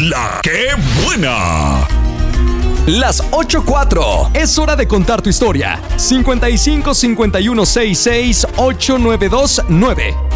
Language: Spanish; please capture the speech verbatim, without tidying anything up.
La que buena. Las ocho cuatro. Es hora de contar tu historia. cincuenta y cinco cincuenta y uno sesenta y seis ocho nueve dos nueve.